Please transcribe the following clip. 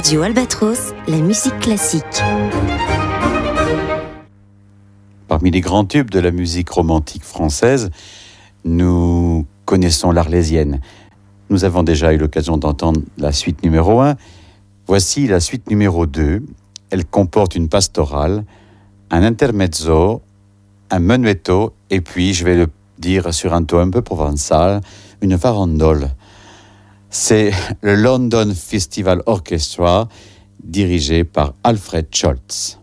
Radio Albatros, la musique classique. Parmi les grands tubes de la musique romantique française, nous connaissons l'Arlésienne. Nous avons déjà eu l'occasion d'entendre la suite numéro 1. Voici la suite numéro 2. Elle comporte une pastorale, un intermezzo, un menuetto et puis, je vais le dire sur un ton un peu provençal, une farandole. C'est le London Festival Orchestra dirigé par Alfred Scholz.